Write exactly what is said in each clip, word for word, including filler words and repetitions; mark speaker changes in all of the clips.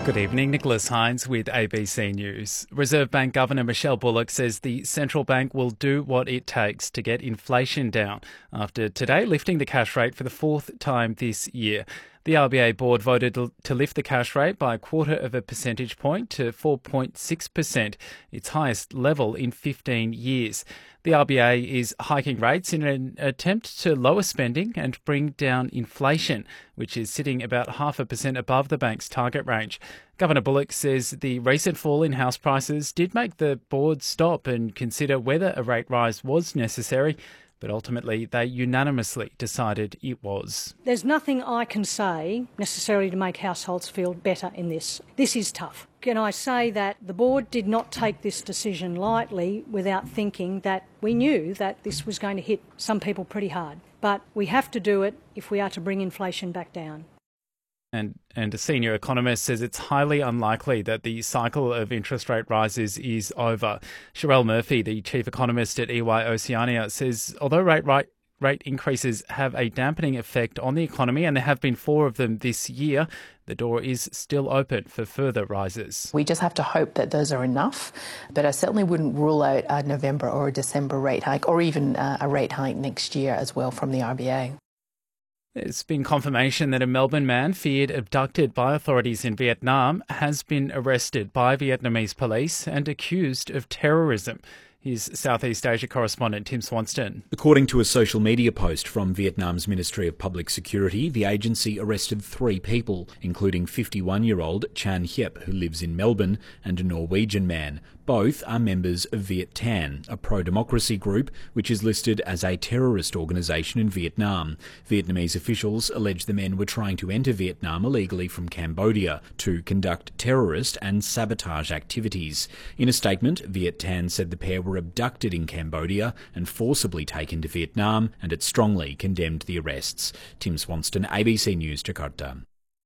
Speaker 1: Good evening, Nicholas Hines with A B C News. Reserve Bank Governor Michelle Bullock says the central bank will do what it takes to get inflation down after today lifting the cash rate for the fourth time this year. The R B A board voted to lift the cash rate by a quarter of a percentage point to four point six percent, its highest level in fifteen years. The R B A is hiking rates in an attempt to lower spending and bring down inflation, which is sitting about half a percent above the bank's target range. Governor Bullock says the recent fall in house prices did make the board stop and consider whether a rate rise was necessary, but ultimately they unanimously decided it was.
Speaker 2: There's nothing I can say necessarily to make households feel better in this. This is tough. Can I say that the board did not take this decision lightly without thinking that we knew that this was going to hit some people pretty hard. But we have to do it if we are to bring inflation back down.
Speaker 1: And, and a senior economist says it's highly unlikely that the cycle of interest rate rises is over. Sherelle Murphy, the chief economist at E Y Oceania, says although rate, rate, rate increases have a dampening effect on the economy, and there have been four of them this year, the door is still open for further rises.
Speaker 3: We just have to hope that those are enough, but I certainly wouldn't rule out a November or a December rate hike, or even a rate hike next year as well from the R B A.
Speaker 1: There's been confirmation that a Melbourne man feared abducted by authorities in Vietnam has been arrested by Vietnamese police and accused of terrorism. Here's Southeast Asia correspondent Tim Swanston.
Speaker 4: According to a social media post from Vietnam's Ministry of Public Security, the agency arrested three people, including fifty-one-year-old Chan Hiep, who lives in Melbourne, and a Norwegian man. Both are members of Viet Thanh, a pro-democracy group which is listed as a terrorist organisation in Vietnam. Vietnamese officials allege the men were trying to enter Vietnam illegally from Cambodia to conduct terrorist and sabotage activities. In a statement, Viet Thanh said the pair were abducted in Cambodia and forcibly taken to Vietnam, and it strongly condemned the arrests. Tim Swanston, A B C News, Jakarta.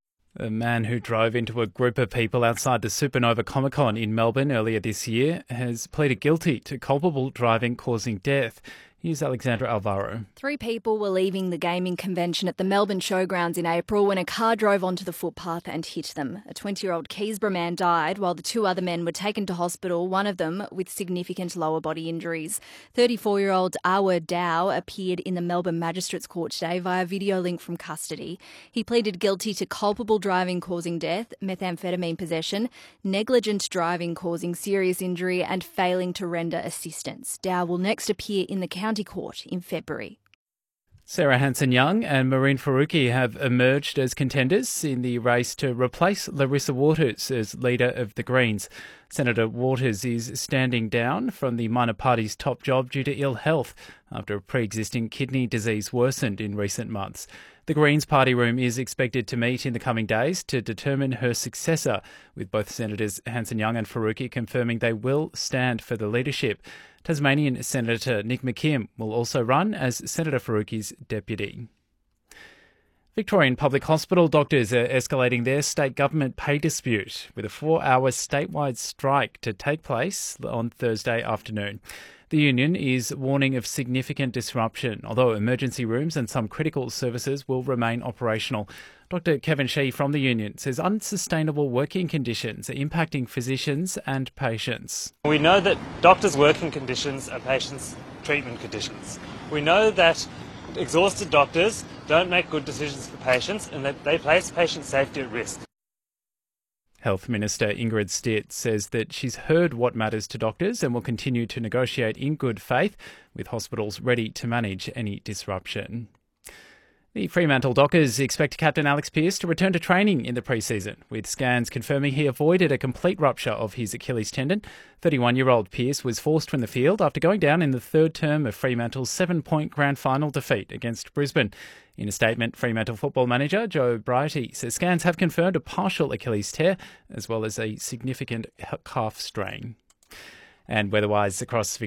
Speaker 1: A man who drove into a group of people outside the Supernova Comic-Con in Melbourne earlier this year has pleaded guilty to culpable driving causing death. Here's Alexandra Alvaro.
Speaker 5: Three people were leaving the gaming convention at the Melbourne Showgrounds in April when a car drove onto the footpath and hit them. A twenty-year-old Keysborough man died while the two other men were taken to hospital, one of them with significant lower body injuries. thirty-four-year-old Awer Dow appeared in the Melbourne Magistrates Court today via video link from custody. He pleaded guilty to culpable driving causing death, methamphetamine possession, negligent driving causing serious injury and failing to render assistance. Dow will next appear in the county County Court in February.
Speaker 1: Sarah Hanson-Young and Mehreen Faruqi have emerged as contenders in the race to replace Larissa Waters as leader of the Greens. Senator Waters is standing down from the minor party's top job due to ill health after a pre-existing kidney disease worsened in recent months. The Greens party room is expected to meet in the coming days to determine her successor, with both Senators Hanson-Young and Faruqi confirming they will stand for the leadership. Tasmanian Senator Nick McKim will also run as Senator Faruqi's deputy. Victorian Public Hospital doctors are escalating their state government pay dispute with a four-hour statewide strike to take place on Thursday afternoon. The union is warning of significant disruption, although emergency rooms and some critical services will remain operational. Doctor Kevin Shee from the union says unsustainable working conditions are impacting physicians and patients.
Speaker 6: We know that doctors' working conditions are patients' treatment conditions. We know that exhausted doctors don't make good decisions for patients and that they place patient safety at risk.
Speaker 1: Health Minister Ingrid Stitt says that she's heard what matters to doctors and will continue to negotiate in good faith with hospitals ready to manage any disruption. The Fremantle Dockers expect captain Alex Pearce to return to training in the pre-season, with scans confirming he avoided a complete rupture of his Achilles tendon. thirty-one-year-old Pearce was forced from the field after going down in the third term of Fremantle's seven-point grand final defeat against Brisbane. In a statement, Fremantle football manager Joe Brighty says scans have confirmed a partial Achilles tear as well as a significant calf strain. And weather-wise across Victoria.